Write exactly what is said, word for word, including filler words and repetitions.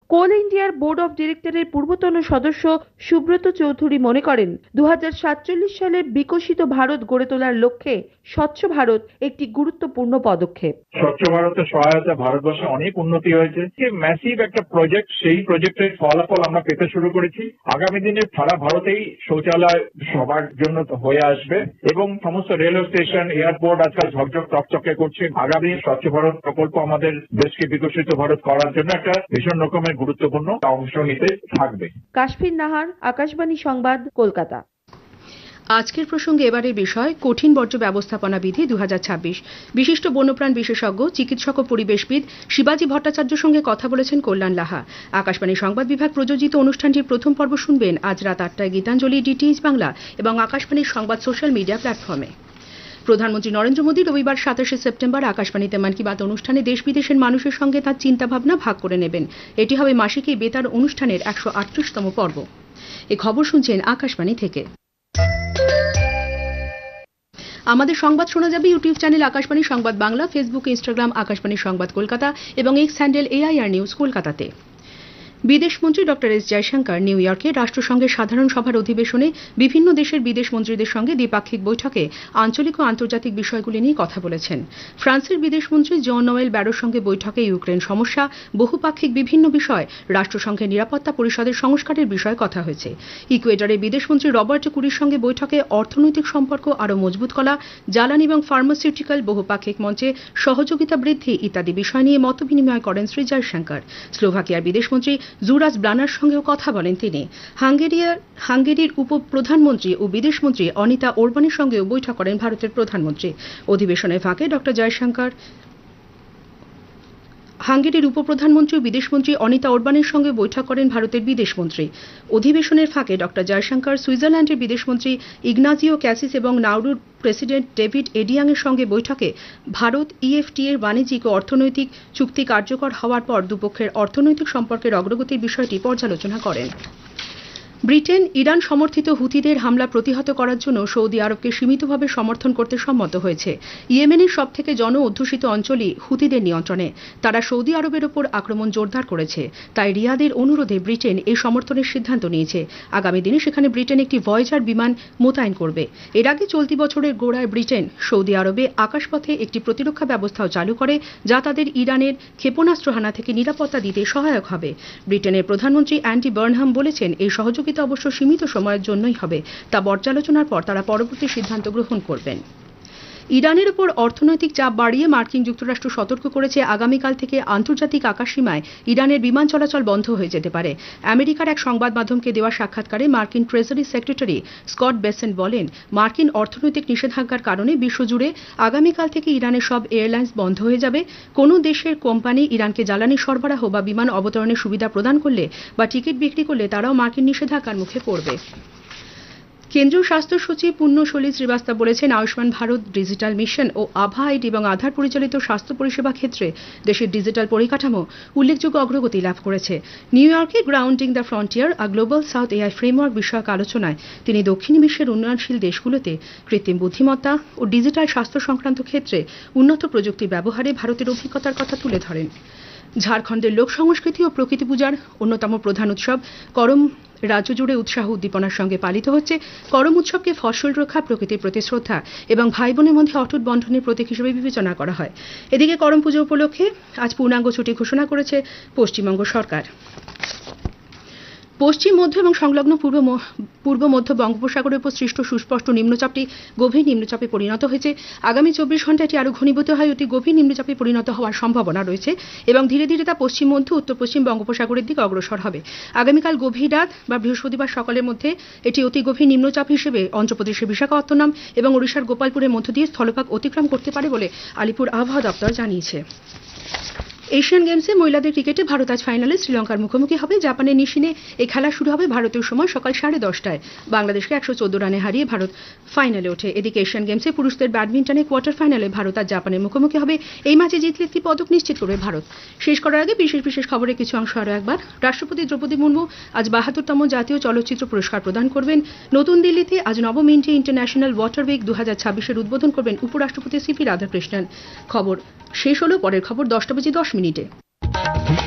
কোল ইন্ডিয়ার board of ডিরেক্টরের পূর্বতন সদস্য সুব্রত চৌধুরী মনে করেন দু হাজার সাতচল্লিশ সালে বিকশিত ভারত গড়ে তোলার লক্ষ্যে স্বচ্ছ ভারত একটি গুরুত্বপূর্ণ পদক্ষেপ। স্বচ্ছ ভারতের সহায়তা ভারতবর্ষে অনেক উন্নতি হয়েছে। ম্যাসিভ একটা প্রজেক্ট, সেই প্রজেক্টের ফলাফল আমরা পেতে শুরু করেছি। আগামী দিনে সারা ভারতেই শৌচালয় সবার জন্য হয়ে আসবে এবং সমস্ত রেলওয়ে স্টেশন, এয়ারপোর্ট আজকাল ঝকঝক চকচকে করছে। আগামী স্বচ্ছ ভারত প্রকল্প আমাদের দেশকে বিকশিত ভারত করার জন্য একটা ভীষণ রকমের গুরুত্বপূর্ণ অংশ নিতে থাকবে। কাশফির নাহার, আকাশবাণী সংবাদ, কলকাতা। আজকের প্রসঙ্গে এবারের বিষয় কঠিন বর্জ্য ব্যবস্থাপনা বিধি দু হাজার ছাব্বিশ। বিশিষ্ট বন্যপ্রাণ বিশেষজ্ঞ, চিকিৎসক ও পরিবেশবিদ শিবাজি ভট্টাচার্যের সঙ্গে কথা বলেছেন কল্যাণ লাহা। আকাশবাণী সংবাদ বিভাগ প্রযোজিত অনুষ্ঠানটির প্রথম পর্ব শুনবেন আজ রাত আটটায় গীতাঞ্জলি, ডিটিএইচ বাংলা এবং আকাশবাণীর সংবাদ সোশ্যাল মিডিয়া প্ল্যাটফর্মে। প্রধানমন্ত্রী নরেন্দ্র মোদী রবিবার সাতাশে সেপ্টেম্বর আকাশবাণীতে মন কি বাত অনুষ্ঠানে দেশ বিদেশের মানুষের সঙ্গে তাঁর চিন্তাভাবনা ভাগ করে নেবেন। এটি হবে মাসিক এই বেতার অনুষ্ঠানের একশো আটত্রিশতম পর্ব। এ খবর শুনছেন আকাশবাণী থেকে। আমাদের সংবাদ শোনা যাবে ইউটিউব চ্যানেল আকাশবাণী সংবাদ বাংলা, ফেসবুক, ইনস্টাগ্রাম আকাশবাণী সংবাদ কলকাতা এবং এক্স হ্যান্ডেল এআইআর নিউজ কলকাতাতে। বিদেশমন্ত্রী ডক্টর এস জয়শঙ্কর নিউ ইয়র্কে রাষ্ট্রসংঘের সাধারণ সভার অধিবেশনে বিভিন্ন দেশের বিদেশ মন্ত্রীদের সঙ্গে দ্বিপাক্ষিক বৈঠকে আঞ্চলিক ও আন্তর্জাতিক বিষয়গুলি নিয়ে কথা বলেছেন। ফ্রান্সের বিদেশমন্ত্রী জন নোয়েল ব্যারোর সঙ্গে বৈঠকে ইউক্রেন সমস্যা, বহুপাক্ষিক বিভিন্ন বিষয়, রাষ্ট্রসংঘের নিরাপত্তা পরিষদের সংস্কারের বিষয়ে কথা হয়েছে। ইকুয়েডরের বিদেশমন্ত্রী রবার্ট কুরির সঙ্গে বৈঠকে অর্থনৈতিক সম্পর্ক আরও মজবুত করা, জ্বালানি এবং ফার্মাসিউটিক্যাল বহুপাক্ষিক মঞ্চে সহযোগিতা বৃদ্ধি ইত্যাদি বিষয় নিয়ে মতবিনিময় করেন শ্রী জয়শঙ্কর। স্লোভাকিয়ার বিদেশমন্ত্রী জুরাজ ব্লানার সঙ্গেও কথা বলেন তিনি। হাঙ্গেরিয়ার হাঙ্গেরির উপপ্রধানমন্ত্রী ও বিদেশমন্ত্রী অনিতা ওরবানের সঙ্গেও বৈঠক করেন ভারতের প্রধানমন্ত্রী। অধিবেশনের ফাঁকে ডক্টর জয়শঙ্কর হাঙ্গেরির উপপ্রধানমন্ত্রী ও বিদেশমন্ত্রী অনিতা ওরবানের সঙ্গে বৈঠক করেন ভারতের বিদেশমন্ত্রী। অধিবেশনের ফাঁকে ডক্টর জয়শঙ্কর সুইজারল্যান্ডের বিদেশমন্ত্রী ইগনাজিও ক্যাসিস এবং নাউরুর প্রেসিডেন্ট ডেভিড এডিয়াং এর সঙ্গে বৈঠকে ভারত ইএফটি এর বাণিজ্যিক ও অর্থনৈতিক চুক্তি কার্যকর হওয়ার পর দুপক্ষের অর্থনৈতিক সম্পর্কের অগ্রগতির বিষয়টি পর্যালোচনা করেন। ব্রিটেন ইরান সমর্থিত হুথিদের হামলা প্রতিহত করার জন্য সৌদি আরবকে সীমিতভাবে সমর্থন করতে সম্মত হয়েছে। ইয়েমেনের সবথেকে জন অধ্যুষিত অঞ্চলই হুথিদের নিয়ন্ত্রণে। তারা সৌদি আরবের ওপর আক্রমণ জোরদার করেছে। তাই রিয়াদের অনুরোধে ব্রিটেন এই সমর্থনের সিদ্ধান্ত নিয়েছে। আগামী দিনে সেখানে ব্রিটেন একটি ভয়েজার বিমান মোতায়েন করবে। এর আগে চলতি বছরের গোড়ায় ব্রিটেন সৌদি আরবে আকাশপথে একটি প্রতিরক্ষা ব্যবস্থাও চালু করে, যা তাদের ইরানের ক্ষেপণাস্ত্র হানা থেকে নিরাপত্তা দিতে সহায়ক হবে। ব্রিটেনের প্রধানমন্ত্রী অ্যান্ডি বার্নহাম বলেছেন, এই সহযোগিতা অবশ্য সীমিত সময়ের জন্যই হবে। তা পর্যালোচনার পর তারা পরবর্তী সিদ্ধান্ত গ্রহণ করবেন। ইরানের উপর অর্থনৈতিক চাপ বাড়িয়ে মার্কিন যুক্তরাষ্ট্র সতর্ক করেছে, আগামীকাল থেকে আন্তর্জাতিক আকাশসীমায় ইরানের বিমান চলাচল বন্ধ হয়ে যেতে পারে। আমেরিকার এক সংবাদ মাধ্যমকে দেওয়া সাক্ষাৎকারে মার্কিন ট্রেজারি সেক্রেটারি স্কট বেসেন্ট বলেন, মার্কিন অর্থনৈতিক নিষেধাজ্ঞার কারণে বিশ্বজুড়ে আগামীকাল থেকে ইরানের সব এয়ারলাইন্স বন্ধ হয়ে যাবে। কোনো দেশের কোম্পানি ইরানকে জ্বালানি সরবরাহ বা বিমান অবতরণের সুবিধা প্রদান করলে বা টিকিট বিক্রি করলে তারাও মার্কিন নিষেধাজ্ঞার মুখে পড়বে। কেন্দ্রীয় স্বাস্থ্য সচিব পুণ্যসলিল শ্রীবাস্তব বলেছেন, আয়ুষ্মান ভারত ডিজিটাল মিশন ও আভা আইডি এবং আধার পরিচালিত স্বাস্থ্য পরিষেবা ক্ষেত্রে দেশের ডিজিটাল পরিকাঠামো উল্লেখযোগ্য অগ্রগতি লাভ করেছে। নিউ ইয়র্কে grounding the frontier a global south AI framework বিষয়ক আলোচনায় তিনি দক্ষিণ বিশ্বের উন্নয়নশীল দেশগুলোতে কৃত্রিম বুদ্ধিমত্তা ও ডিজিটাল স্বাস্থ্য সংক্রান্ত ক্ষেত্রে উন্নত প্রযুক্তি ব্যবহারে ভারতের অভিজ্ঞতার কথা তুলে ধরেন। ঝাড়খণ্ডের লোক সংস্কৃতি ও প্রকৃতি পূজার অন্যতম প্রধান উৎসব করম রাজ্য জুড়ে উৎসাহ উদ্দীপনার সঙ্গে পালিত হচ্ছে। করম উৎসবকে ফসল রক্ষা, প্রকৃতির প্রতি শ্রদ্ধা এবং ভাই বোনের মধ্যে অটুট বন্ধনের প্রতীক হিসেবে বিবেচনা করা হয়। এদিকে করম পুজো উপলক্ষে আজ পূর্ণাঙ্গ ছুটি ঘোষণা করেছে পশ্চিমবঙ্গ সরকার। পশ্চিম মধ্য এবং সংলগ্ন পূর্ব পূর্ব মধ্য বঙ্গোপসাগরের উপর সৃষ্ট সুস্পষ্ট নিম্নচাপটি গভীর নিম্নচাপে পরিণত হয়েছে। আগামী চব্বিশ ঘন্টায় এটি আরও ঘনীভূত হয় অতি গভীর নিম্নচাপে পরিণত হওয়ার সম্ভাবনা রয়েছে এবং ধীরে ধীরে তা পশ্চিম মধ্য উত্তর পশ্চিম বঙ্গোপসাগরের দিকে অগ্রসর হবে। আগামীকাল গভীর রাত বা বৃহস্পতিবার সকালের মধ্যে এটি অতি গভীর নিম্নচাপ হিসেবে অন্ধ্রপ্রদেশের বিশাখাপত্তনম এবং ওড়িশার গোপালপুরের মধ্য দিয়ে স্থলভাগ অতিক্রম করতে পারে বলে আলিপুর আবহাওয়া দপ্তর জানিয়েছে। এশিয়ান গেমসে মহিলাদের ক্রিকেটে ভারত আজ ফাইনালে শ্রীলঙ্কার মুখোমুখি হবে। জাপানের নিশিনে এই খেলা শুরু হবে ভারতীয় সময় সকাল সাড়ে দশটায়। বাংলাদেশকে একশো চোদ্দ রানে হারিয়ে ভারত ফাইনালে ওঠে। এদিকে এশিয়ান গেমসে পুরুষদের ব্যাডমিন্টনে কোয়ার্টার ফাইনালে ভারত আজ জাপানের মুখোমুখি হবে। এই ম্যাচে জিতলে একটি পদক নিশ্চিত করবে ভারত। শেষ করার আগে বিশেষ বিশেষ খবরের কিছু অংশ আরও একবার। রাষ্ট্রপতি দ্রৌপদী মুর্মু আজ বাহাত্তরতম জাতীয় চলচ্চিত্র পুরস্কার প্রদান করবেন। নতুন দিল্লিতে আজ নবম ইন্ডিয়া ইন্টারন্যাশনাল ওয়াটার উইক দু হাজার ছাব্বিশের উদ্বোধন করবেন উপরাষ্ট্রপতি সিপি রাধাকৃষ্ণন। খবর শেষ হলো, পরের খবর দশটা বেজে দশ মিনিটে।